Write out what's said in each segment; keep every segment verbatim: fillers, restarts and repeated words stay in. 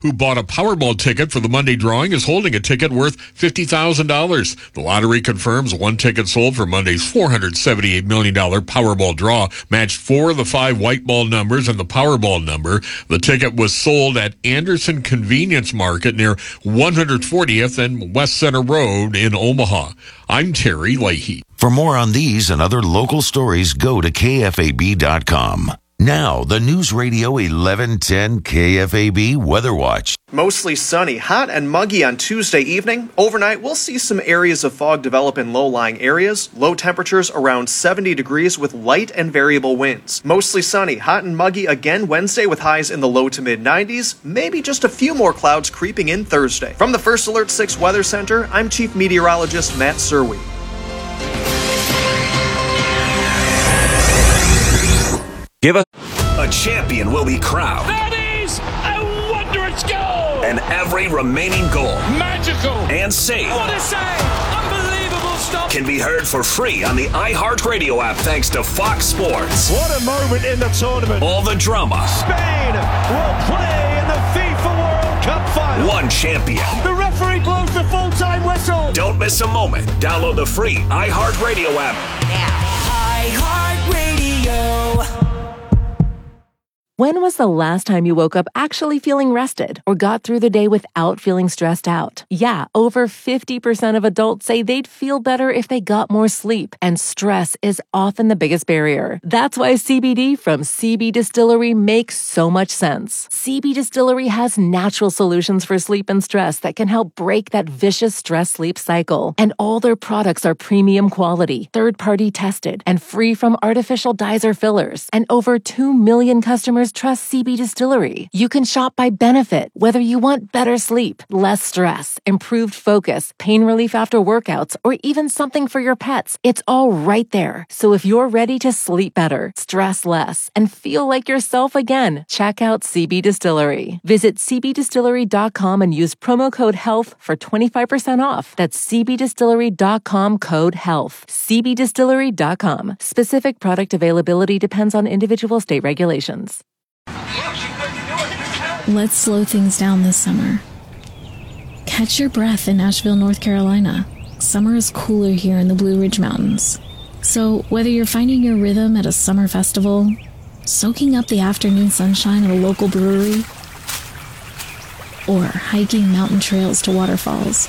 who bought a Powerball ticket for the Monday drawing is holding a ticket worth fifty thousand dollars. The lottery confirms one ticket sold for Monday's four hundred seventy-eight million dollars Powerball draw matched four of the five white ball numbers and the Powerball number. The ticket was sold at Anderson Convenience Market near one hundred fortieth and West Center Road in Omaha. I'm Terry Leahy. For more on these and other local stories, go to K F A B dot com. Now, the News Radio eleven ten K F A B Weather Watch. Mostly sunny, hot and muggy on Tuesday evening. Overnight, we'll see some areas of fog develop in low-lying areas. Low temperatures around seventy degrees with light and variable winds. Mostly sunny, hot and muggy again Wednesday with highs in the low to mid nineties. Maybe just a few more clouds creeping in Thursday. From the First Alert six Weather Center, I'm Chief Meteorologist Matt Serwi. Give us a champion will be crowned. That is a wondrous goal. And every remaining goal, magical and save, what a save! Unbelievable stop. Can be heard for free on the iHeartRadio app thanks to Fox Sports. What a moment in the tournament. All the drama. Spain will play in the FIFA World Cup final. One champion. The referee blows the full-time whistle. Don't miss a moment. Download the free iHeartRadio app now. iHeartRadio. When was the last time you woke up actually feeling rested or got through the day without feeling stressed out? Yeah, over fifty percent of adults say they'd feel better if they got more sleep, and stress is often the biggest barrier. That's why C B D from C B Distillery makes so much sense. C B Distillery has natural solutions for sleep and stress that can help break that vicious stress-sleep cycle. And all their products are premium quality, third-party tested, and free from artificial dyes or fillers. And over two million customers trust C B Distillery. You can shop by benefit, whether you want better sleep, less stress, improved focus, pain relief after workouts, or even something for your pets. It's all right there. So if you're ready to sleep better, stress less, and feel like yourself again, check out C B Distillery. Visit C B distillery dot com and use promo code HEALTH for twenty-five percent off. That's C B distillery dot com code HEALTH. C B distillery dot com. Specific product availability depends on individual state regulations. Let's slow things down this summer. Catch your breath in Asheville, North Carolina. Summer is cooler here in the Blue Ridge Mountains. So whether you're finding your rhythm at a summer festival, soaking up the afternoon sunshine at a local brewery, or hiking mountain trails to waterfalls,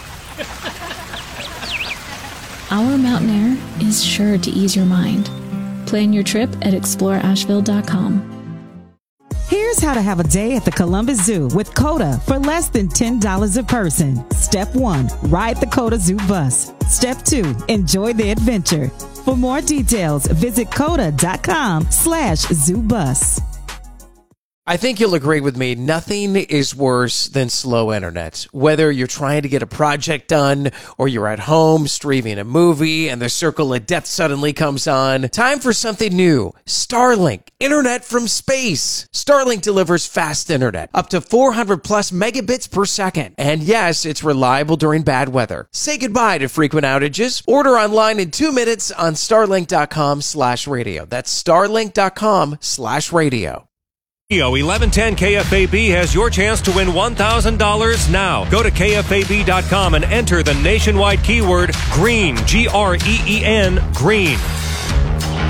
our mountain air is sure to ease your mind. Plan your trip at explore asheville dot com. Here's how to have a day at the Columbus Zoo with COTA for less than ten dollars a person. Step one, ride the COTA Zoo bus. Step two, enjoy the adventure. For more details, visit coda dot com slash zoo bus. I think you'll agree with me, nothing is worse than slow internet. Whether you're trying to get a project done or you're at home streaming a movie and the circle of death suddenly comes on, time for something new. Starlink, internet from space. Starlink delivers fast internet, up to four hundred plus megabits per second. And yes, it's reliable during bad weather. Say goodbye to frequent outages. Order online in two minutes on starlink dot com slash radio. That's starlink dot com slash radio. eleven ten K F A B has your chance to win one thousand dollars now. Go to K F A B dot com and enter the nationwide keyword GREEN, G R E E N, GREEN.